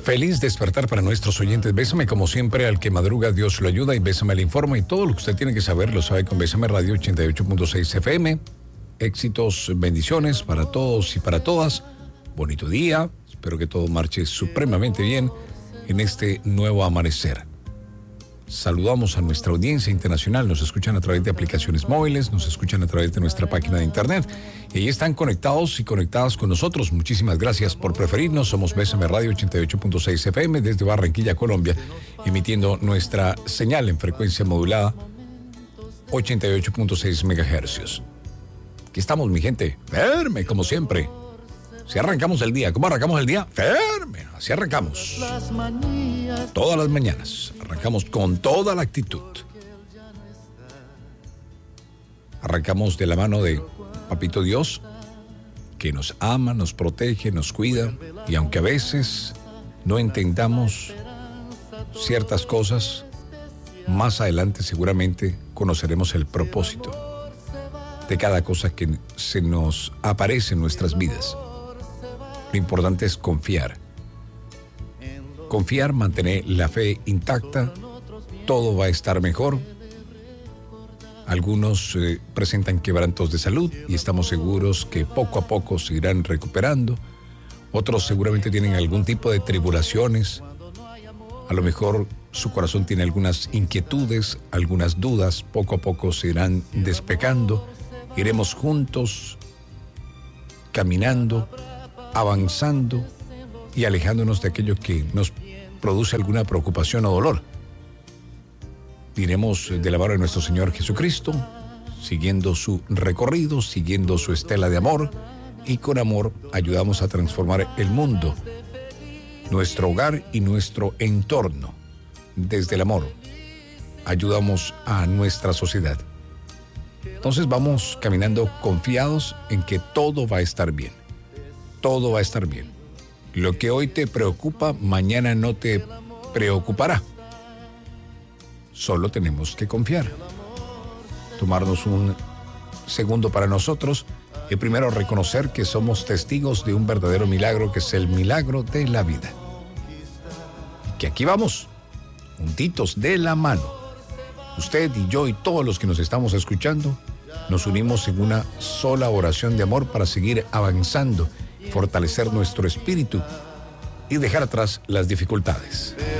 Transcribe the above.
Feliz despertar para nuestros oyentes. Bésame como siempre, al que madruga Dios lo ayuda, y Bésame le informa, y todo lo que usted tiene que saber lo sabe con Bésame Radio 88.6 FM. Éxitos, bendiciones para todos y para todas. Bonito día, espero que todo marche supremamente bien en este nuevo amanecer. Saludamos a nuestra audiencia internacional, nos escuchan a través de aplicaciones móviles, nos escuchan a través de nuestra página de internet, y ahí están conectados y conectadas con nosotros. Muchísimas gracias por preferirnos. Somos Bésame Radio 88.6 FM desde Barranquilla, Colombia, emitiendo nuestra señal en frecuencia modulada 88.6 MHz. Aquí estamos, mi gente, firme como siempre. Si arrancamos el día, ¿cómo arrancamos el día? Firme, así arrancamos. Todas las mañanas, arrancamos con toda la actitud. Arrancamos de la mano de Papito Dios, que nos ama, nos protege, nos cuida, y aunque a veces no entendamos ciertas cosas, más adelante seguramente conoceremos el propósito de cada cosa que se nos aparece en nuestras vidas. Lo importante es confiar. Confiar, mantener la fe intacta, todo va a estar mejor. Algunos presentan quebrantos de salud y estamos seguros que poco a poco se irán recuperando. Otros seguramente tienen algún tipo de tribulaciones. A lo mejor su corazón tiene algunas inquietudes, algunas dudas. Poco a poco se irán despejando. Iremos juntos, caminando, avanzando y alejándonos de aquello que nos produce alguna preocupación o dolor. Iremos de la mano de nuestro Señor Jesucristo, siguiendo su recorrido, siguiendo su estela de amor, y con amor ayudamos a transformar el mundo, nuestro hogar y nuestro entorno. Desde el amor ayudamos a nuestra sociedad. Entonces vamos caminando confiados en que todo va a estar bien. Todo va a estar bien. Lo que hoy te preocupa, mañana no te preocupará. Solo tenemos que confiar. Tomarnos un segundo para nosotros y primero reconocer que somos testigos de un verdadero milagro, que es el milagro de la vida. Que aquí vamos, juntitos de la mano. Usted y yo y todos los que nos estamos escuchando, nos unimos en una sola oración de amor para seguir avanzando, fortalecer nuestro espíritu y dejar atrás las dificultades.